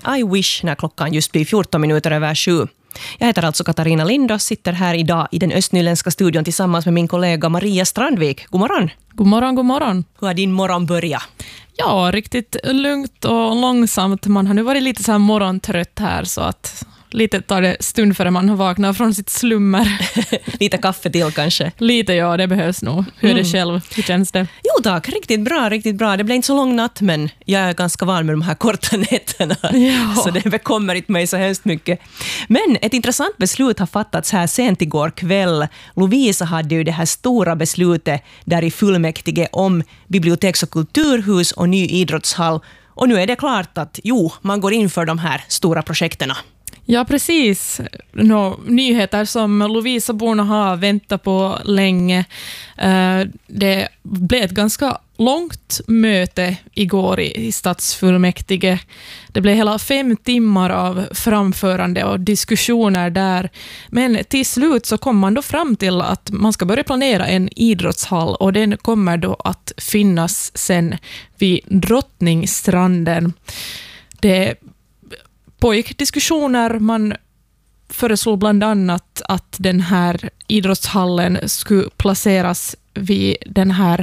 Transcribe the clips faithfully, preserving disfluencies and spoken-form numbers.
I Wish när klockan just blir fjorton minuter över sju. Jag heter alltså Katarina Lind och sitter här idag i den östnyländska studion tillsammans med min kollega Maria Strandvik. God morgon. God morgon, god morgon. Hur har din morgon börjat? Ja, riktigt lugnt och långsamt. Man har nu varit lite så här morgontrött här så att lite tar det stund före man har vaknat från sitt slummer. Lite kaffe till kanske. Lite, ja, det behövs nog. Hur är det själv? Hur känns det? Jo tack, riktigt bra, riktigt bra. Det blev inte så lång natt men jag är ganska van med de här korta nätterna. Ja. Så det bekommer inte mig så hemskt mycket. Men ett intressant beslut har fattats här sent igår kväll. Lovisa hade ju det här stora beslutet där i fullmäktige om biblioteks- och kulturhus och ny idrottshall. Och nu är det klart att jo, man går in för de här stora projekterna. Ja, precis. Nå, nyheter som Lovisa borde ha väntat på länge. Det blev ett ganska långt möte igår i stadsfullmäktige. Det blev hela fem timmar av framförande och diskussioner där. Men till slut så kom man då fram till att man ska börja planera en idrottshall och den kommer då att finnas sen vid Drottningstranden. Det pågick diskussioner. Man föreslog bland annat att den här idrottshallen skulle placeras vid den här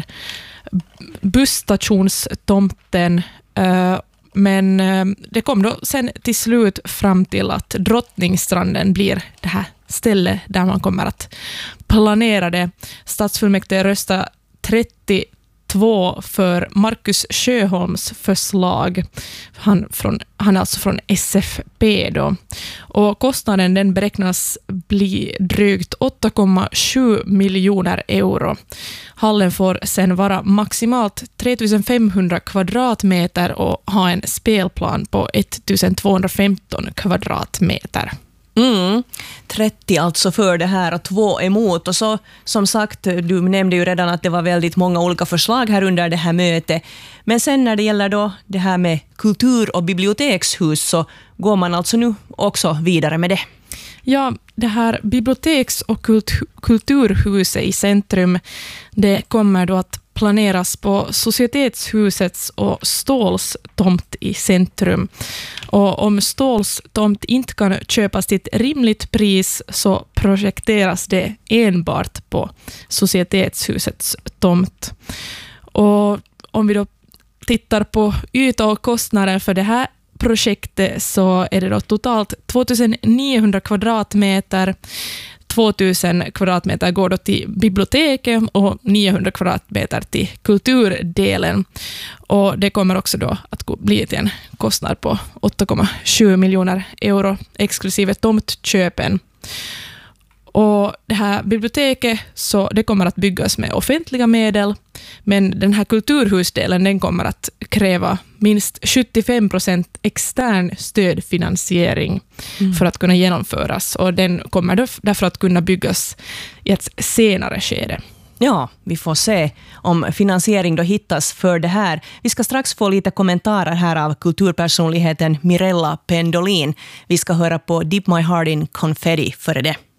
busstationstomten. Men det kom då sen till slut fram till att Drottningstranden blir det här stället där man kommer att planera det. Stadsfullmäktige röstade trettio två för Markus Sjöholms förslag. Han, från, han är alltså från S F P då. Och kostnaden den beräknas bli drygt åtta komma sju miljoner euro. Hallen får sen vara maximalt tre tusen femhundra kvadratmeter och ha en spelplan på ett tusen tvåhundrafemton kvadratmeter. Mm, trettio alltså för det här och två emot. Och så som sagt, du nämnde ju redan att det var väldigt många olika förslag här under det här mötet. Men sen när det gäller då det här med kultur- och bibliotekshus så går man alltså nu också vidare med det. Ja, det här biblioteks- och kultur- kulturhuset i centrum, det kommer då att planeras på Societetshusets och Ståls tomt i centrum. Och om Ståls tomt inte kan köpas till ett rimligt pris så projekteras det enbart på Societetshusets tomt. Och om vi då tittar på yta och kostnader för det här projektet så är det då totalt tvåtusen-niohundra kvadratmeter. tvåtusen kvadratmeter går då till biblioteket och niohundra kvadratmeter till kulturdelen. Och det kommer också då att bli till en kostnad på åtta komma sju miljoner euro exklusive tomtköpen. Och det här biblioteket så det kommer att byggas med offentliga medel, men den här kulturhusdelen den kommer att kräva minst sjuttiofem procent extern stödfinansiering mm. för att kunna genomföras, och den kommer därför att kunna byggas i ett senare skede. Ja, vi får se om finansiering då hittas för det här. Vi ska strax få lite kommentarer här av kulturpersonligheten Mirella Pendolin. Vi ska höra på Dip My Heart in Confetti före det.